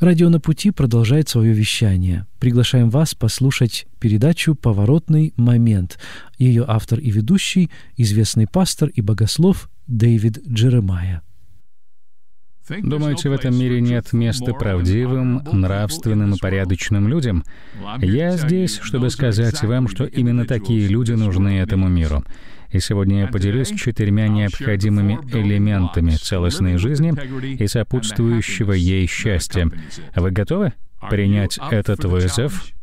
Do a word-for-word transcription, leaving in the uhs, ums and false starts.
Радио «На пути» продолжает свое вещание. Приглашаем вас послушать передачу «Поворотный момент». Ее автор и ведущий – известный пастор и богослов Дэвид Джеремайя. Думаете, в этом мире нет места правдивым, нравственным и порядочным людям? Я здесь, чтобы сказать вам, что именно такие люди нужны этому миру. И сегодня я поделюсь четырьмя необходимыми элементами целостной жизни и сопутствующего ей счастья. Вы готовы принять этот вызов?